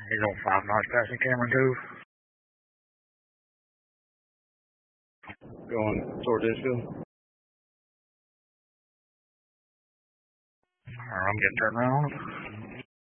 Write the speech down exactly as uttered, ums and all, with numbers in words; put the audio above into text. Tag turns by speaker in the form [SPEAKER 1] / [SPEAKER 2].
[SPEAKER 1] He's on five knots, passing Cameron two.
[SPEAKER 2] Going toward Ishfield.
[SPEAKER 1] Alright, I'm getting turned around.